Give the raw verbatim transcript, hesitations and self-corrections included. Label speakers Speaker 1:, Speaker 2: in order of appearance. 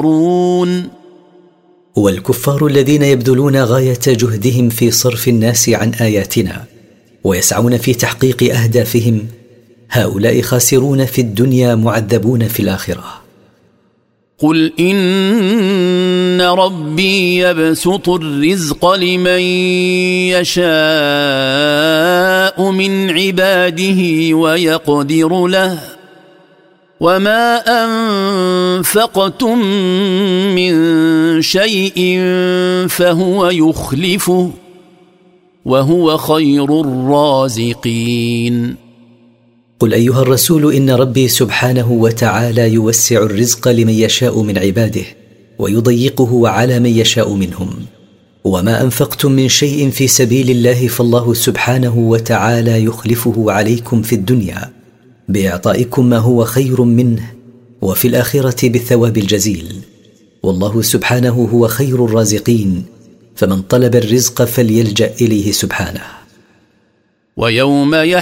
Speaker 1: والكفار الذين يبذلون غاية جهدهم في صرف الناس عن آياتنا ويسعون في تحقيق أهدافهم، هؤلاء خاسرون في الدنيا معذبون في الآخرة.
Speaker 2: قل إن ربي يبسط الرزق لمن يشاء من عباده ويقدر له وما أنفقتم من شيء فهو يخلفه وهو خير الرازقين.
Speaker 1: قل أيها الرسول إن ربي سبحانه وتعالى يوسع الرزق لمن يشاء من عباده ويضيقه على من يشاء منهم، وما أنفقتم من شيء في سبيل الله فالله سبحانه وتعالى يخلفه عليكم في الدنيا بإعطائكم ما هو خير منه وفي الآخرة بالثواب الجزيل، والله سبحانه هو خير الرازقين، فمن طلب الرزق فليلجأ إليه سبحانه.
Speaker 2: ويوم